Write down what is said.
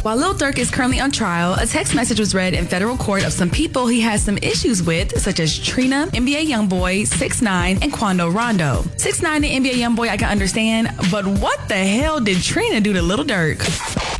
While Lil Durk is currently on trial, a text message was read in federal court of some people he has some issues with, such as Trina, NBA Youngboy, 6ix9ine, and Quando Rondo. 6ix9ine and NBA Youngboy I can understand, but what the hell did Trina do to Lil Durk?